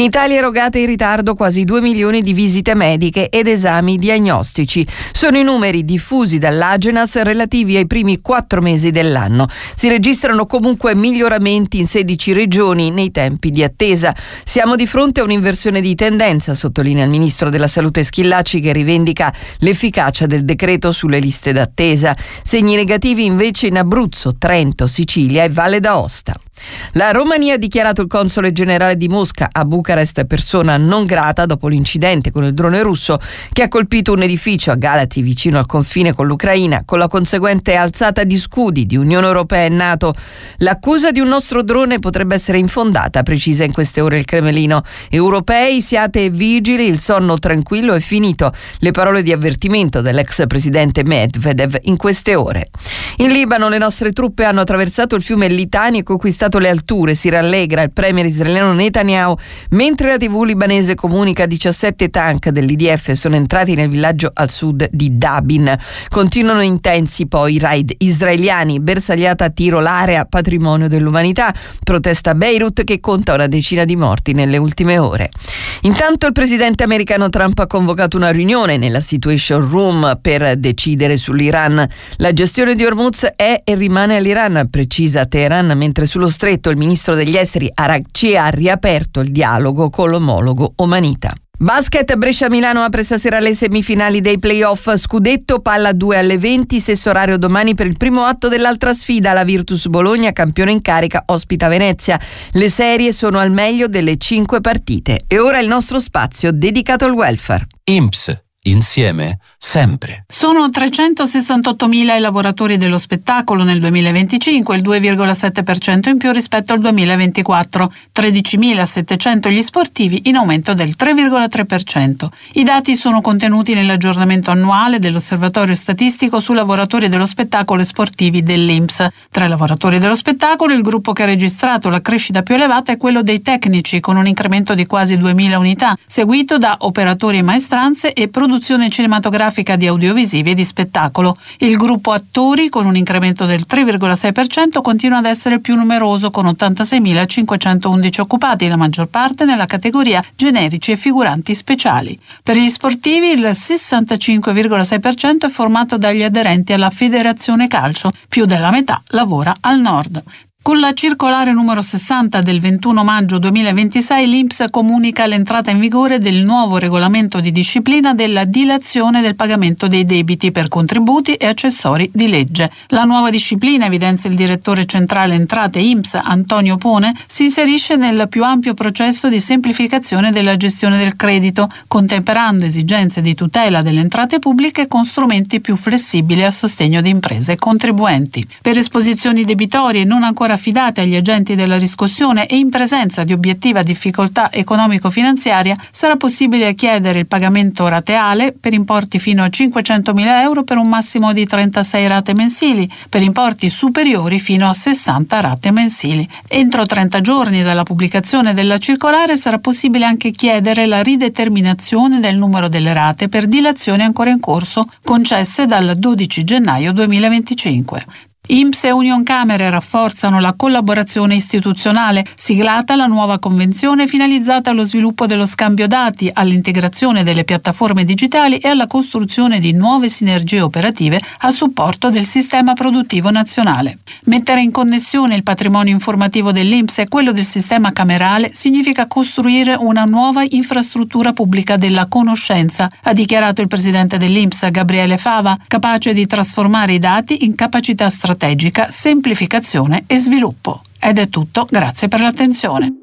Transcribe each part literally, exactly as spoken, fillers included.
In Italia erogate in ritardo quasi due milioni di visite mediche ed esami diagnostici. Sono i numeri diffusi dall'Agenas relativi ai primi quattro mesi dell'anno. Si registrano comunque miglioramenti in sedici regioni nei tempi di attesa. Siamo di fronte a un'inversione di tendenza, sottolinea il ministro della Salute Schillaci, che rivendica l'efficacia del decreto sulle liste d'attesa. Segni negativi invece in Abruzzo, Trento, Sicilia e Valle d'Aosta. La Romania ha dichiarato il console generale di Mosca a Bucarest persona non grata dopo l'incidente con il drone russo che ha colpito un edificio a Galati vicino al confine con l'Ucraina, con la conseguente alzata di scudi di Unione Europea e NATO. L'accusa di un nostro drone potrebbe essere infondata, precisa in queste ore il Cremlino. Europei, siate vigili, il sonno tranquillo è finito. Le parole di avvertimento dell'ex presidente Medvedev in queste ore. In Libano le nostre truppe hanno attraversato il fiume Litani e conquistato le alture, si rallegra il premier israeliano Netanyahu, mentre la tivù libanese comunica diciassette tank dell'I D F sono entrati nel villaggio al sud di Dabin. Continuano intensi poi i raid israeliani, bersagliata a tiro l'area patrimonio dell'umanità, protesta Beirut che conta una decina di morti nelle ultime ore. Intanto il presidente americano Trump ha convocato una riunione nella Situation Room per decidere sull'Iran. La gestione di Hormuz è e rimane all'Iran, precisa Teheran, mentre sullo stretto il ministro degli esteri Araghchi ha riaperto il dialogo con l'omologo omanita. Basket, Brescia-Milano apre stasera le semifinali dei playoff scudetto, palla due alle venti, stesso orario domani per il primo atto dell'altra sfida. La Virtus Bologna, campione in carica, ospita Venezia. Le serie sono al meglio delle cinque partite. E ora il nostro spazio dedicato al welfare. I N P S. Insieme, sempre. Sono trecentosessantottomila i lavoratori dello spettacolo nel duemilaventicinque, il due virgola sette per cento in più rispetto al duemilaventiquattro, tredicimilasettecento gli sportivi, in aumento del tre virgola tre per cento. I dati sono contenuti nell'aggiornamento annuale dell'Osservatorio Statistico su lavoratori dello spettacolo e sportivi dell'I N P S. Tra i lavoratori dello spettacolo, il gruppo che ha registrato la crescita più elevata è quello dei tecnici, con un incremento di quasi duemila unità, seguito da operatori e maestranze e produttori produzione cinematografica di audiovisivi e di spettacolo. Il gruppo attori, con un incremento del tre virgola sei per cento, continua ad essere il più numeroso, con ottantaseimilacinquecentoundici occupati, la maggior parte nella categoria generici e figuranti speciali. Per gli sportivi il sessantacinque virgola sei per cento è formato dagli aderenti alla Federazione Calcio, più della metà lavora al nord. Con la circolare numero sessanta del ventuno maggio duemilaventisei l'I N P S comunica l'entrata in vigore del nuovo regolamento di disciplina della dilazione del pagamento dei debiti per contributi e accessori di legge. La nuova disciplina, evidenzia il direttore centrale entrate I N P S Antonio Pone, si inserisce nel più ampio processo di semplificazione della gestione del credito, contemperando esigenze di tutela delle entrate pubbliche con strumenti più flessibili a sostegno di imprese e contribuenti. Per esposizioni debitorie non ancora affidate agli agenti della riscossione e in presenza di obiettiva difficoltà economico-finanziaria sarà possibile chiedere il pagamento rateale per importi fino a cinquecentomila euro per un massimo di trentasei rate mensili, per importi superiori fino a sessanta rate mensili. Entro trenta giorni dalla pubblicazione della circolare sarà possibile anche chiedere la rideterminazione del numero delle rate per dilazioni ancora in corso concesse dal dodici gennaio duemilaventicinque. I N P S e Unioncamere rafforzano la collaborazione istituzionale, siglata la nuova convenzione finalizzata allo sviluppo dello scambio dati, all'integrazione delle piattaforme digitali e alla costruzione di nuove sinergie operative a supporto del sistema produttivo nazionale. Mettere in connessione il patrimonio informativo dell'I N P S e quello del sistema camerale significa costruire una nuova infrastruttura pubblica della conoscenza, ha dichiarato il presidente dell'I N P S Gabriele Fava, capace di trasformare i dati in capacità strategica strategica, semplificazione e sviluppo. Ed è tutto, grazie per l'attenzione.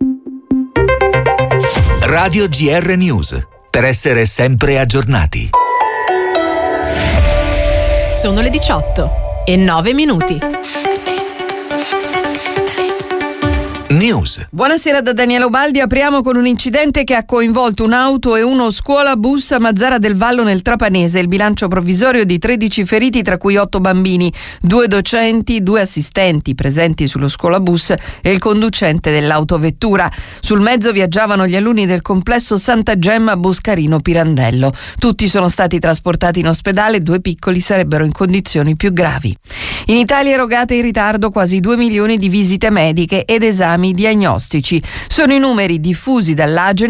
Radio G R News, per essere sempre aggiornati. Sono le diciotto e nove minuti. News. Buonasera da Daniela Ubaldi. Apriamo con un incidente che ha coinvolto un'auto e uno scuolabus a Mazzara del Vallo nel Trapanese. Il bilancio provvisorio di tredici feriti, tra cui otto bambini, due docenti, due assistenti presenti sullo scuolabus e il conducente dell'autovettura. Sul mezzo viaggiavano gli alunni del complesso Santa Gemma Boscarino Pirandello. Tutti sono stati trasportati in ospedale, due piccoli sarebbero in condizioni più gravi. In Italia erogate in ritardo quasi due milioni di visite mediche ed esami diagnostici. Sono i numeri diffusi dall'Agenas